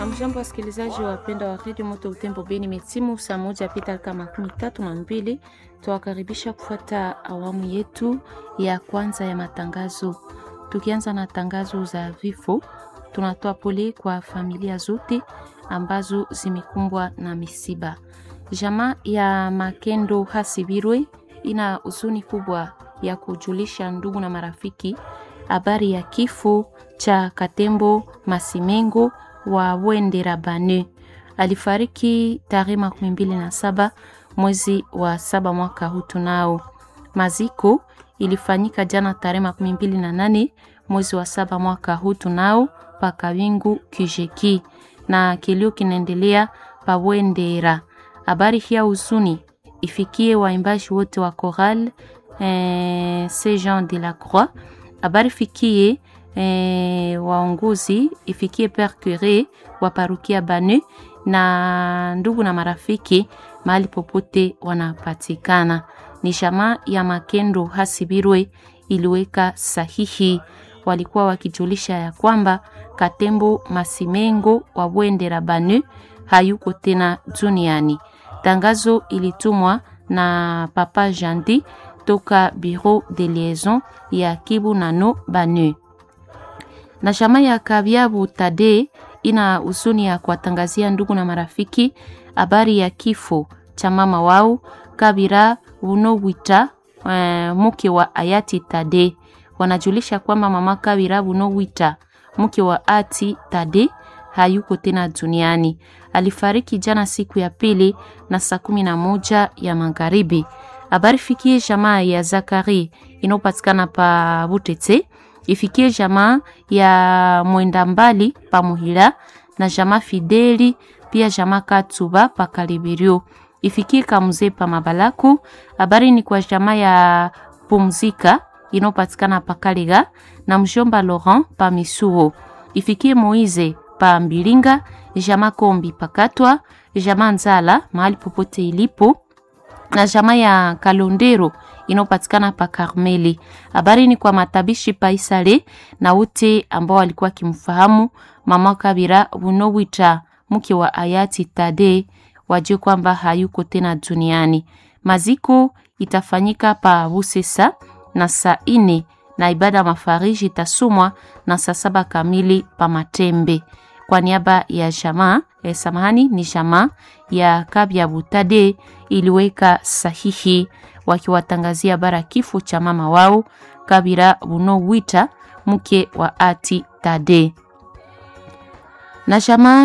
Hamjambo wasikilizaji wapenda wa Radio Moto Butembo Beni, metimu saa moja pita kama 32. Tuwakaribisha kufuata awamu yetu ya kwanza ya matangazo. Tukianza na tangazo za vifo, tunatoa pole kwa familia zote ambazo zimekumbwa na misiba. Jamaa ya Makendo Hasibirwe ina huzuni kubwa ya kujulisha ndugu na marafiki habari ya kifo cha Katembo Masimengo wa Wendera Bane. Alifariki tarehe 27 mwezi wa 7 mwaka huu tunao. Maziko ilifanyika jana tarehe 28 mwezi wa 7 mwaka huu tunao pa Kawingu Kijeki, na kilio kinaendelea pa Wendera. Habari hii huzuni ifikie waimbaji wote wa choral Saint Jean de la Croix. Habari fikie waongozi, ifikie Père Curé wa parokia Bane na ndugu na marafiki mahali popote wanapatikana. Ni jamaa ya Makendo Hasibirwe iliweka sahihi. Walikuwa wakijulisha ya kwamba Katembo Masimengo wa Wendera Bane hayuko tena duniani. Tangazo ilitumwa na Papa Jandi toka Bureau de Liaison ya Kibu Nano Bane. Na jamaa ya Kabiabu Tade ina huzuni ya kuwatangazia ndugu na marafiki habari ya kifo cha mama wao Kabira Bunowita, mke wa hayati Tade. Wanajulisha kwamba mama Kabira Bunowita, mke wa hayati Tade, hayuko tena duniani. Alifariki jana siku ya pili na saa 11 ya magharibi. Habari fikie jamaa ya Zakari inopatikana pa Butete, ifikie jamaa ya Mwenda Mbali pa Muhila na jamaa Fideli, pia jamaa Katsuba pa Kalibirio, ifikie Kamuze pa Mabalaku. Habari ni kwa jamaa ya Pumzika inopatikana pa Kaliga na mjomba Laurent pa Misuo, ifikie Moize pa Mbilinga, jamaa Kombi pa Katwa, jamaa Nzala mahali popote ilipo, na jamaa ya Kalondero inopatikana pa Karmeli. Habari ni kwa matabishi pa Isale na wote ambao walikuwa kimfahamu mama Kabira Bunowita, mke wa hayati Tade, wajue kwamba hayuko tena duniani. Maziko itafanyika pa Busesa na saa 4 na ibada mafariji itasomwa na saa 7 kamili pa Matembe. Kwa niaba ya jamaa ni jamaa ya Kabiabu Tade iliweka sahihi wakiwatangazia bara kifo cha mama wao Kabira Bunowita, mke wa ati Tade. Na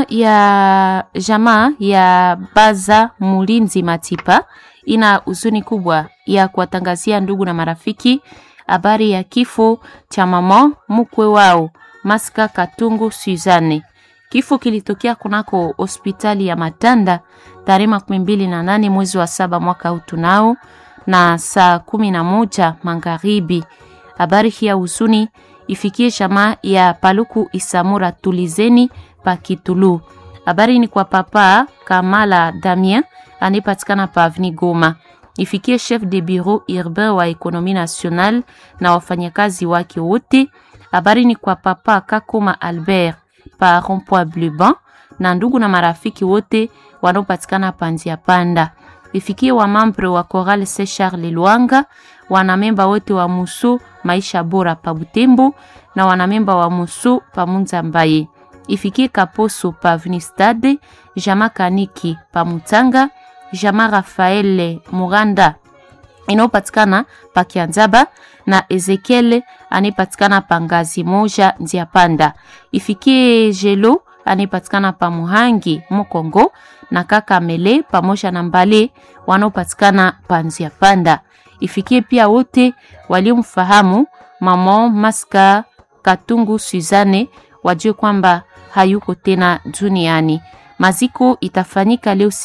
jamaa ya Baza Mulinzi Matipa ina huzuni kubwa ya kuwatangazia ndugu na marafiki habari ya kifo cha mama mkwe wao Maska Katungu Suzanne. Kifo kilitokea kunako hospitali ya Matanda tarehe 28 mwezi wa 7 mwaka huu tunao na saa 11 magharibi. Habari hii ya huzuni ifikie jamaa ya Paluku Isamura Tulizeni pa Kitulu. Habari ni kwa papa Kamala Damien anayepatikana pa Avenue Goma. Ifikie chef de bureau urbain wa Economie Nationale na wafanyakazi wake wote. Habari ni kwa papa Kakoma Albert pa Rond-Point Bleuban na ndugu na marafiki wote wanaopatikana pa Nzia Panda. Ifikie wa membre wa Chorale Saint Charles Luanga, wanamemba wote wa Musu Maisha Bora pa Butembo na wanamemba wa Musu pa Munzambaye. Ifikie Kaposo pa Avenue Stade, jamaa Kaniki pa Mutanga, jamaa Rafael Muranda inayopatikana pa Kianzaba na Ezekiel anayepatikana pa Ngazi moja Nzia Panda. Ifikie Jelo anayepatikana pa Muhangi Mukongo na kaka Mele pamoja na Mbale wanaopatikana pa Nzia Panda. Ifikie pia wote waliomfahamu mama Maska Katungu Suzanne, wajue kwamba hayuko tena duniani. Maziko itafanyika leo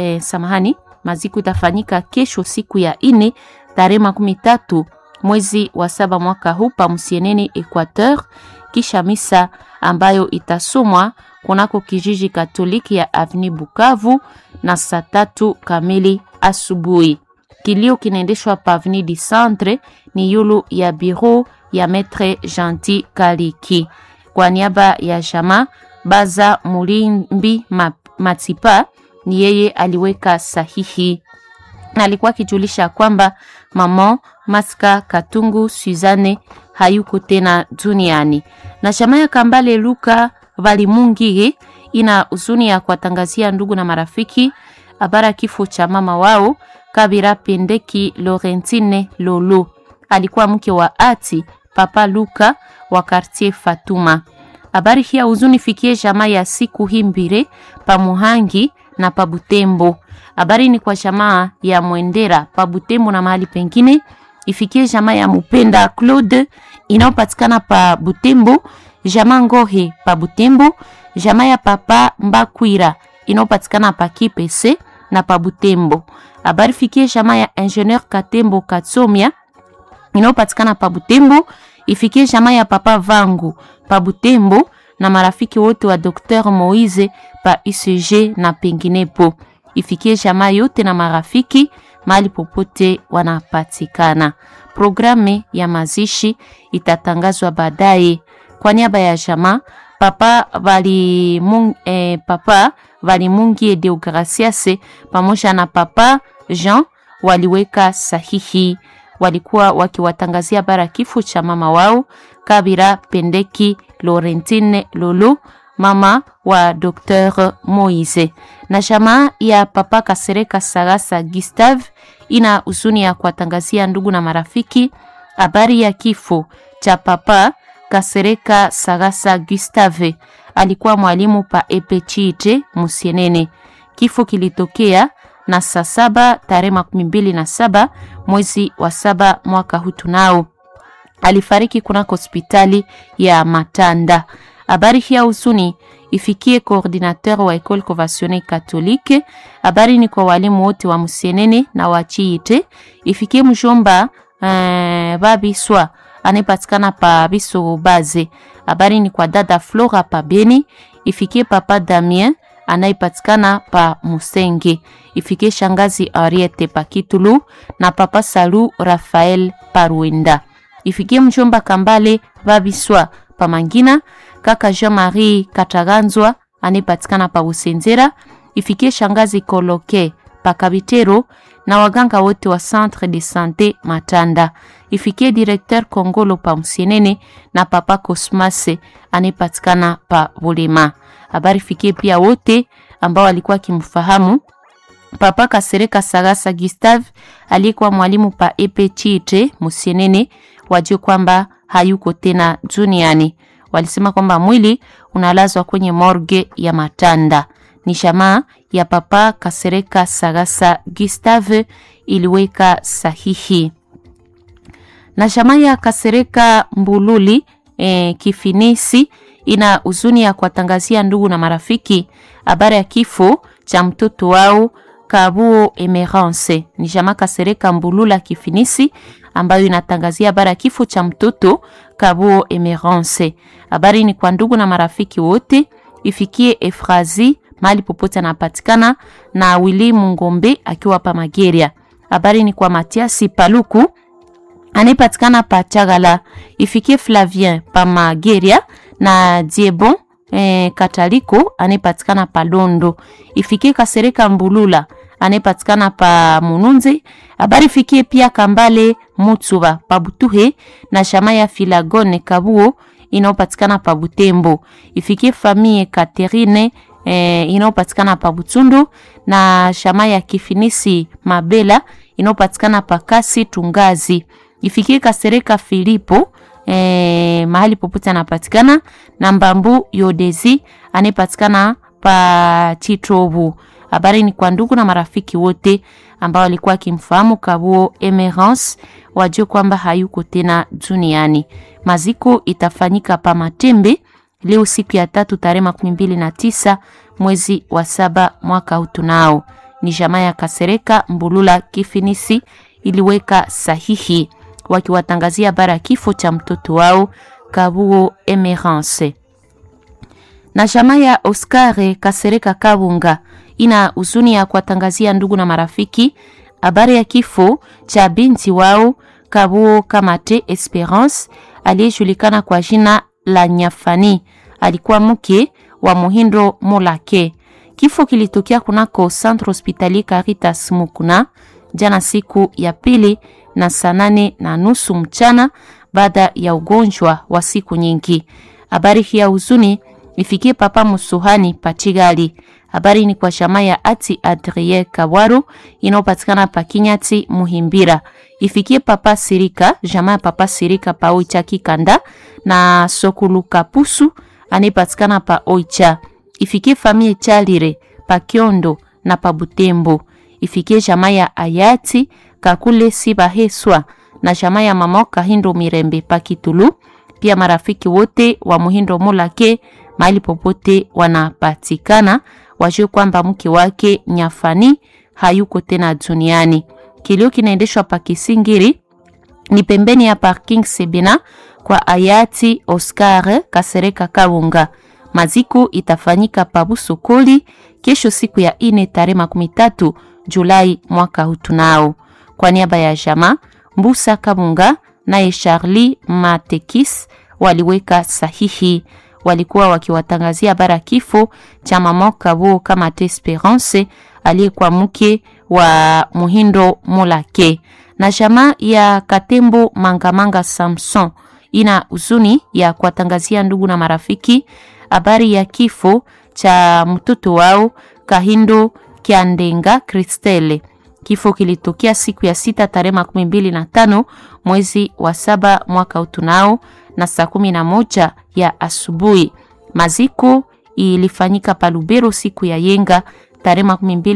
maziko itafanyika kesho siku ya 4 tarehe 13 mwezi wa 7 mwaka huu pa Musienene Equateur, kisha misa ambayo itasomwa kunako kijiji Katoliki ya Avenue Bukavu na saa 3 kamili asubuhi. Kilio kinaendeshwa pa Avenue du Centre, ni yulu ya bureau ya Maître Gentil Kaliki. Kwa niaba ya jamaa Baza Mulimbi Matipa ni yeye aliweka sahihi. Na alikuwa akijulisha kwamba mama Maska Katungu Suzanne hayuko tena duniani. Na chama ya Kambale Luka Valimungi ina huzuni ya kuwatangazia ndugu na marafiki habari kifo cha mama wao Kabira Pendeki Laurentine Lolo. Alikuwa mke wa ati Papa Luka wa quartier Fatuma. Habari hii huzuni fikie jamaa ya siku himbire pa Muhangi na pa Butembo. Habari ni kwa jamaa ya Mwendera pa Butembo na mahali pengine. Ifikie jamaa ya Mupenda Claude inayopatikana pa Butembo, jamaa Ngohe pa Butembo, jamaa ya Papa Mbakwira inayopatikana pa Kipese na pa Butembo. Habari fikie jamaa ya Ingenieur Katembo Katsomia inayopatikana pa Butembo. Ifikie jamaa ya Papa Vangu pa Butembo na marafiki wote wa Dr. Moise pa UCG na penginepo. Ifikie jamaa yote na marafiki mahali popote wanapatikana. Programe ya mazishi itatangazwa baadaye. Kwa niaba ya jamaa Papa Valimungi Deogracias pamoja na Papa Jean waliweka sahihi. Walikuwa wakiwatangazia bara kifo cha mama wao Kabira Pendeki Laurentine Lolo, mama wa Dr. Moise. Na jamaa ya Papa Kasereka Sagasa Gustave ina huzuni ya kuwatangazia ndugu na marafiki habari ya kifo cha Papa Kasereka Sagasa Gustave. Alikuwa mwalimu pa EPCHIT Musienene. Kifo kilitokea na saa 7 tarehe 27 mwezi wa 7 mwaka huu tunao. Alifariki kunako hospitali ya Matanda. Habari hii huzuni ifikie coordinateur wa École Conventionnelle Catholique. Habari ni kwa walimu wote wa Musienene na wa Chiite. Ifikie mjomba Babiswa anayepatikana pa Biso Baze. Habari ni kwa dada Flora pa Beni. Ifikie Papa Damien anayepatikana pa Musenge. Ifikie shangazi Ariete pa Kitulu na Papa Salu Rafael pa Ruenda. Ifikie mjomba Kambale Babiswa pa Mangina, kaka Jean-Marie Kataganzwa anayepatikana pa Usenzera. Ifikie shangazi Koloke pa Kabitero na waganga wote wa Centre de Santé Matanda. Ifikie directeur Kongolo pa Musienene na Papa Cosmas anayepatikana pa Bulema. Habari fikie pia wote ambao walikuwa kimfahamu Papa Kasereka Sagasa Gustave aliyekuwa mwalimu pa EPCHIT Musienene, wajue kwamba hayuko tena duniani. Walisema kwamba mwili unalazwa kwenye morgue ya Matanda. Ni jamaa ya Papa Kasereka Sagasa Gustave iliweka sahihi. Na jamaa ya Kasereka Mbululi Kifinisi ina huzuni ya kuwatangazia ndugu na marafiki habari ya kifo cha mtoto wao Kabuo Emerance. Ni jamaa Kasereka Mbulula Kifinisi ambayo inatangazia habari ya kifo cha mtoto Kabuo Emerance. Habari ni kwa ndugu na marafiki wote. Ifikie Efrazi mahali popote anapatikana na Willy Mungombe akiwa pa Mageria. Habari ni kwa Matiasi Paluku anayepatikana pa Chagala. Ifikie Flavien pa Mageria na Diebon Kataliko anayepatikana pa Londo. Ifikie Kasereka Mbulula anayepatikana pa Mununze. Habari fikie pia Kambale Mutsuba pa Butuhe na shama ya Filagone Kabuo inayopatikana pa Butembo. Ifikie famille Catherine inayopatikana pa Butundu na shama ya Kifinisi Mabela inayopatikana pa Kasi Tungazi. Ifikie Kasereka Filipo mahali popote anapatikana na Mbambu Yodezi anayepatikana pa Chitrobu. Habari ni kwa ndugu na marafiki wote ambao walikuwa kimfahamu Kabuo Emerance, wajue kwamba hayuko tena duniani. Maziko itafanyika pa Matembe leo siku ya 3 tarehe 29 mwezi wa 7 mwaka huu tunao. Ni jamaa ya Kasereka Mbulula Kifinisi iliweka sahihi wakiwatangazia bara kifo cha mtoto wao Kabuo Emerance. Na jamaa ya Oscar Kasereka Kabunga ina huzuni ya kuwatangazia ndugu na marafiki habari ya kifo cha binti wao Kabuo Kamate Esperance aliyejulikana kwa jina la Nyafani. Alikuwa mke wa Muhindo Molake. Kifo kilitokea kunako Centre Hospitalier Caritas Mukuna jana siku ya pili na saa 8:30 mchana baada ya ugonjwa wa siku nyingi. Habari hii ya huzuni ifikie papa Musuhani Pachigali. Habari ni kwa jamaa ya Ati Adrien Kawaru inayopatikana pa Kinyati Muhimbira. Ifikie papa Sirika, jamaa ya papa Sirika pa Oicha Kikanda na Sokuluka Pusu anayepatikana pa Oicha. Ifikie familia Chalire pa Kiondo na pa Butembo. Ifikie jamaa ya Ayati Kakule Sibaheswa na jamaa ya mama Kahindo Mirembe pa Kitulu. Pia marafiki wote wa Muhindo Molake mahali popote wanapatikana wajue kwamba mke wake Nyafani hayuko tena duniani. Kilio kinaendeshwa pa Kisingiri ni pembeni ya parking Sebena kwa Ayati Oscar Kasereka Kaunga. Maziko itafanyika pa Busokoli kesho siku ya 4 tarehe 13 Julai mwaka huu tunao. Kwa niaba ya jamaa Mbusa Kabunga na Charlie Matekis waliweka sahihi. Walikuwa wakiwatangazia bara kifo cha mama Kabo kama Esperance aliyekuwa mke wa Muhindo Molake. Na jamaa ya Katembo Mangamanga Samson ina huzuni ya kuwatangazia ndugu na marafiki habari ya kifo cha mtoto wao Kahindo Kiandenga Kristele. Kifo kilitokea siku ya 6 tarehe 25 mwezi wa 7 mwaka utunao na saa 11 ya asubuhi. Maziko ilifanyika pa Lubero siku ya yenga tarehe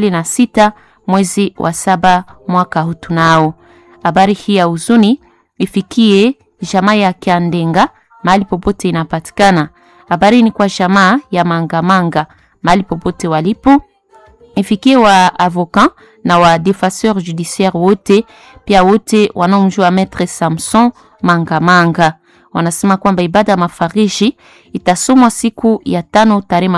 26 mwezi wa 7 mwaka utunao. Habari hii ya huzuni ifikie jamaa ya Kiandenga mahali popote inapatikana. Habari ni kwa jamaa ya Mangamanga mahali popote walipo. Ifikie wa avocat na wa défenseur judiciaire wote, pia wote wanaomjua Maître Samson Mangamanga. Wanasema kwamba ibada ya mafariji itasomwa siku ya 5 tarehe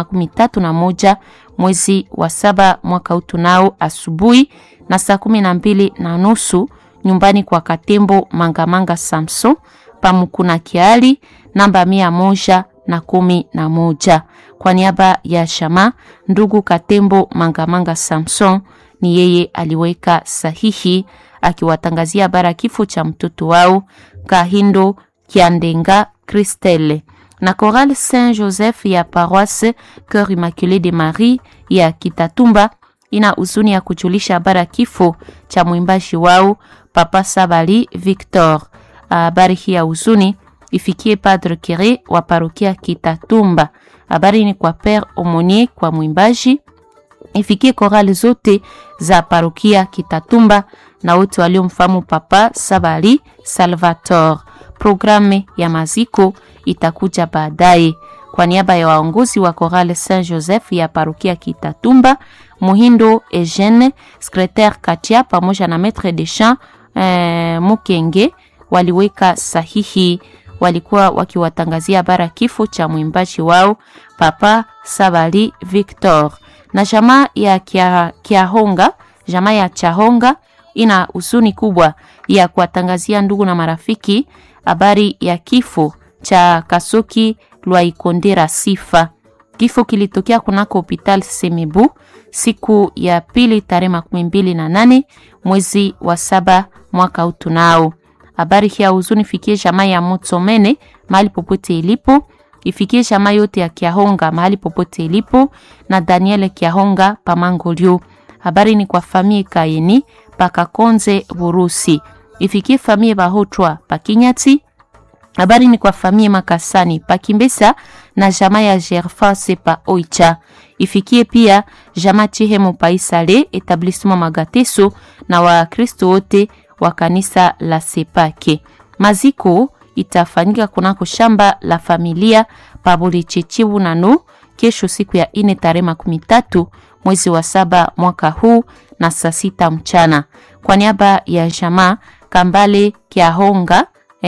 31 mwezi wa 7 mwaka utunao asubuhi na saa 12:30 nyumbani kwa Katembo Mangamanga Samson Pamukuna Kiali namba 111. Kwa niaba ya shama ndugu Katembo Mangamanga Samson ni yeye aliweka sahihi akiwatangazia bara kifo cha mtoto wao Kahindo Kiandenga Kristele. Na Chorale Saint Joseph ya Paroisse Cœur Immaculé de Marie ya Kitatumba ina huzuni ya kujulisha bara kifo cha mwimbaji wao Papa Sabali Victor. Habari hii ya huzuni ifikie Padre Kire wa parokia Kitatumba. Habari ni kwa Père Omonier kwa mwimbaji. Ifikie korali zote za parokia Kitatumba na wote waliomfahamu Papa Sabali Salvatore. Programme ya maziko itakuja baadaye. Kwa niaba ya waongozi wa Chorale Saint Joseph ya parokia Kitatumba, Muhindo Eugene, secrétaire Katia pamoja na maître de chant Mukenge waliweka sahihi. Walikuwa wakiwatangazia bara kifo cha mwimbaji wao Papa Sabali Victor. Na jamaa ya Kiahonga, jamaa ya Chahonga ina huzuni kubwa ya kuwatangazia ndugu na marafiki habari ya kifo cha Kasoki Lwaikondera Sifa. Kifo kilitokea kunako hospital Semebu siku ya pili tarehe 28 mwezi wa 7 mwaka utunao. Habari hii ya huzuni fikie jamaa ya Mutsomene mahali popote ilipo. Ifikie jamaa yote ya Kiahonga mahali popote ilipo na Daniel Kiahonga Pamangolio. Habari ni kwa famille Kaini Pakakonze Burusi. Ifikie famille Bahotwa Pakinyati. Habari ni kwa famille Makasani Pakimbesa na jamaa ya Gerfase pa Oicha. Ifikie pia jamaa Chihemo Paisale etablissement Magateso na wa Kristo wote wa kanisa la Sepake. Maziko itafanyika kunako shamba la familia Pabuli Chichibu Nano kesho siku ya 4 tarehe 13 mwezi wa 7 mwaka huu na saa 6 mchana. Kwa niaba ya jamaa Kambale Kiahonga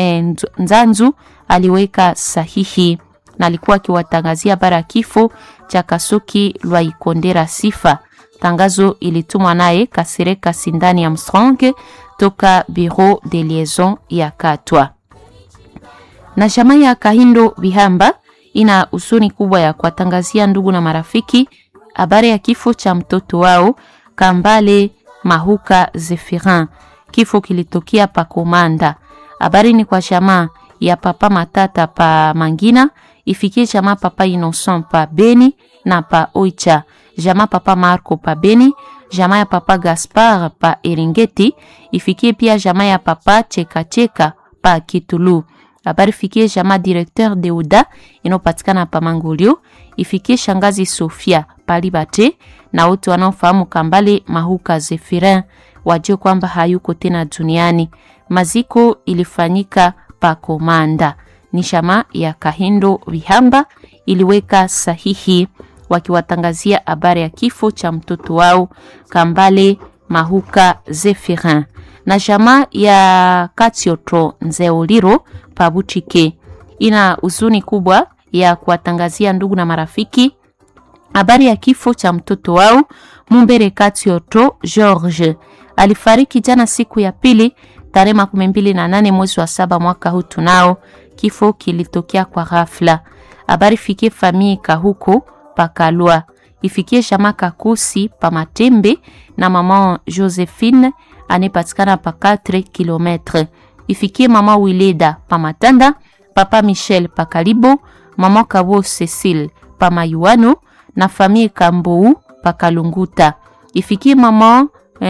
Nzanzu aliweka sahihi na alikuwa akiwatangazia bara kifo cha Kasuki Lwaikondera Sifa. Tangazo ilitumwa naye Kasereka Sindani ya Mstronge toka Bureau de Liaison ya Katwa. Na jamaa ya Kahindo Bihamba ina huzuni kubwa ya kuwatangazia ndugu na marafiki habari ya kifo cha mtoto wao Kambale Mahuka Zephirin. Kifo kilitokea pa Komanda. Habari ni kwa jamaa ya papa Matata pa Mangina, ifikie jamaa papa Innocent pa Beni na pa Oicha, jamaa papa Marco pa Beni, jamaa ya papa Gaspar pa Eringeti, ifikie pia jamaa ya papa Cheka pa Kitulu. Habari fikie jamaa directeur de Uda inopatikana pa Mangolio, ifikie shangazi Sofia pa Libate na wote wanaofahamu Kambale Mahuka Zephirin wajue kwamba hayuko tena duniani. Maziko ilifanyika pa Komanda. Ni shama ya Kahindo Vihamba iliweka sahihi wakiwatangazia habari ya kifo cha mtoto wao Kambale Mahuka Zephirin. Na shama ya Katiotro Nzeoliro pa Butike ina huzuni kubwa ya kuwatangazia ndugu na marafiki habari ya kifo cha mtoto wao Mumbere Katiotro George. Alifariki jana siku ya pili tarehe 28 mwezi wa 7 mwaka huu tunao. Kifo kilitokea kwa ghafla. Habari fikie famii Kahuko Pakalwa, ifikie Shamaka Kusi pa Matembe na mama Josephine anapatikana pa 4 km. Ifikie mama Wileda pa Matanda, papa Michel pa Kalibo, mama Kabo Cecile pa Mayuano na famii Kambou pa Kalunguta. Ifikie mama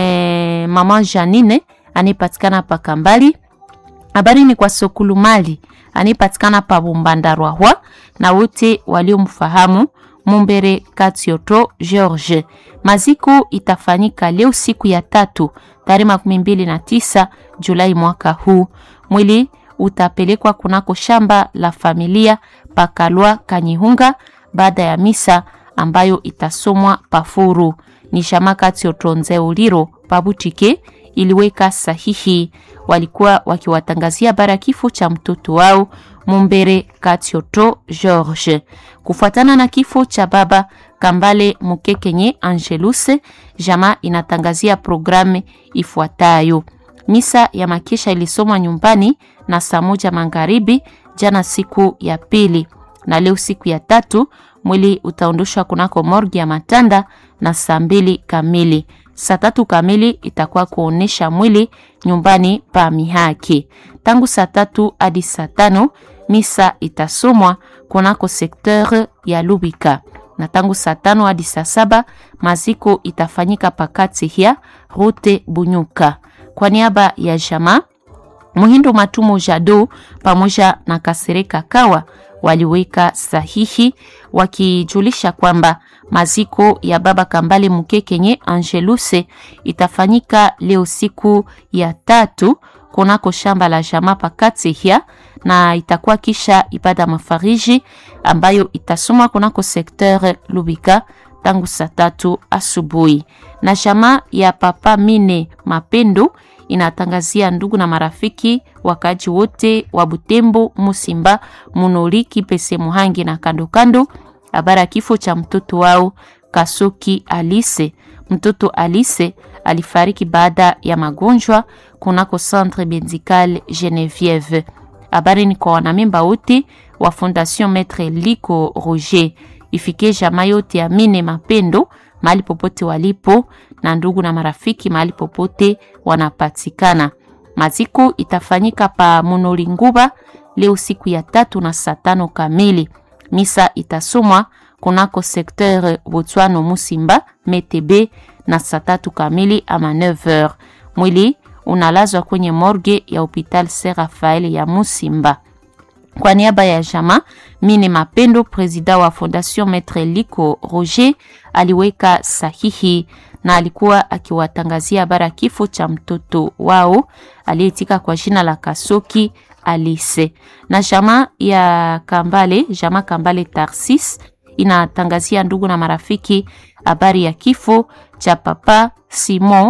Janine anapatikana pa Kambali. Habari ni kwa Sokulu Mali anapatikana pa Bombandarwa na wote waliomfahamu Mumbere Katiotro George. Maziko itafanyika leo siku ya 3 tarehe 29 Julai mwaka huu. Mwili utapelekwa kunako shamba la familia Pakalwa Kanyihunga baada ya misa ambayo itasomwa pafuru. Ni shama Katiotro Nzeoliro Pabutike iliweka sahihi, walikuwa wakiwatangazia bara kifo cha mtoto wao Mumbere Katiotro George. Kufuatana na kifo cha baba Kambale Mukekenye Angelus, jamaa inatangazia programu ifuatayo. Misa ya makesha ilisomwa nyumbani na saa 1 magharibi jana siku ya pili, na leo siku ya 3 mwili utaondoshwa kunako morgue ya Matanda na saa 2 kamili. Saa 3 kamili itakuwa kuonesha mwili nyumbani pa Mihaki. Tangu saa 3 hadi saa 5 misa itasomwa kunako sekteur ya Lubika, na tangu saa 5 hadi saa 7 maziko itafanyika pakati ya route Bunyuka. Kwa niaba ya jamaa Muhindo Matumo Jado pamoja na Kasereka Kawa waliweka sahihi wakijulisha kwamba maziko ya baba Kambale Mukekenye Angeluse itafanyika leo siku ya 3 kunako shamba la jamaa pakati ya, na itakuwa kisha ibada mafariji ambayo itasoma kunako sekteur Lubika tangu saa 3 asubuhi. Na jamaa ya papa Mine Mapendo inatangazia ndugu na marafiki wakaji wote wa Butembo, Musimba, Munoliki, Pese Muhangi na kando kando habari kifo cha mtoto wao Kasoki Alice. Mtoto Alice alifariki baada ya magonjwa kunako Centre Medical Genevieve. Habari ni kwa wanamemba wote wa Fondation Maître Liko Roger. Ifikie jamaa yote ya Mine Mapendo mahali popote walipo, na ndugu na marafiki mahali popote wanapatikana. Maziko itafanyika pa Munolinguba leo siku ya 3 na saa 5 kamili. Misa itasomwa kunako sekteur Botswano Musimba Metebe na saa 3 kamili ama 9h. Mwili unalazwa kwenye morgue ya hospital Saint Raphael ya Musimba. Kwa niaba ya jamaa Mine Mapendo, president wa Fondation Maître Liko Roger, aliweka sahihi na alikuwa akiwatangazia bara kifo cha mtoto wao aliyetika kwa jina la Kasoki Alice. Na jamaa ya Kambale, jamaa Kambale Tarsis inatangazia ndugu na marafiki habari ya kifo cha papa Simon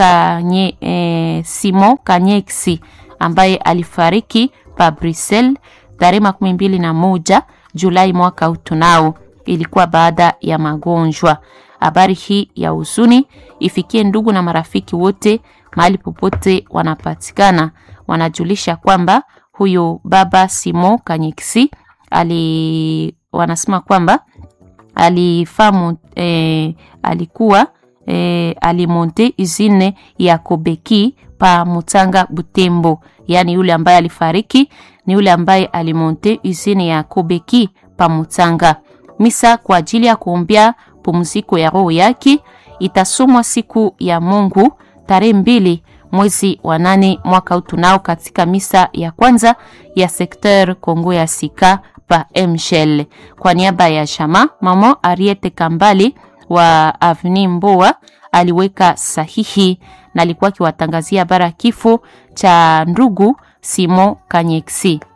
Kanyexi ambaye alifariki pa Brussels tarehe 21 Julai mwaka utunao. Ilikuwa baada ya magonjwa. Habari hii ya huzuni ifikie ndugu na marafiki wote mahali popote wanapatikana. Wanajulisha kwamba huyo baba Simon Kanyexi wanasema kwamba alifamu alikuwa alimonte usine ya Kobeki pa Mutanga Butembo. Yani yule ambaye alifariki ni yule ambaye alimonte usine ya Kobeki pa Mutanga. Misa kwa ajili ya kuombea pumziko ya roho yake itasomwa siku ya Mungu tarehe 2 mwezi wa 8 mwaka utunao katika misa ya kwanza ya sekteur Kongo ya Sika pa Mshel. Kwa niaba ya Shama, mama Ariete Kambali wa Avni Mboa aliweka sahihi na alikuwa akiwatangazia bara kifo cha ndugu Simo Kanyeksi.